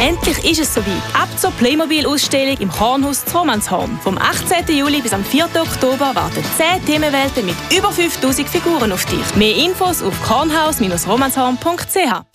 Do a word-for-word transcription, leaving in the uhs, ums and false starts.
Endlich ist es soweit. Ab zur Playmobil-Ausstellung im Kornhaus zu Romanshorn. Vom achtzehnten Juli bis am vierten Oktober warten zehn Themenwelten mit über fünftausend Figuren auf dich. Mehr Infos auf kornhaus Bindestrich romanshorn punkt c h.